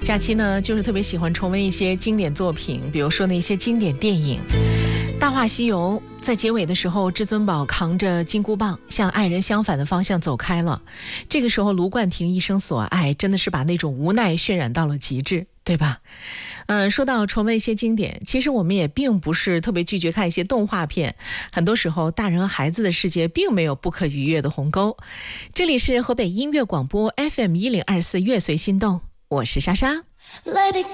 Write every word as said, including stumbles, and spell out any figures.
假期呢，就是特别喜欢重温一些经典作品，比如说那些经典电影。《大话西游》在结尾的时候，至尊宝扛着金箍棒向爱人相反的方向走开了。这个时候，卢冠廷一生所爱真的是把那种无奈渲染到了极致，对吧？嗯，说到重温一些经典，其实我们也并不是特别拒绝看一些动画片。很多时候，大人和孩子的世界并没有不可逾越的鸿沟。这里是河北音乐广播 F M 一零二四乐随心动，我是莎莎。